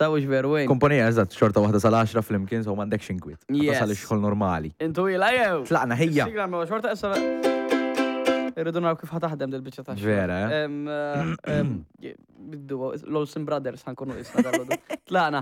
Sawix veru wejn. Komponija, eżatt, xorta waħda sal-10 fl-imkien, so m'għandekx inkwit. Yes. Tasal ix-xogħol normali. Intu ila jew. Tlaqna ħejja. Sigla ma xorta issa. Irridu naraw kif ħataħdem del-biċċa ta' Vera, Biddu, l-Olsen Brothers ħankunu isna dal-għodu. Tlaqna.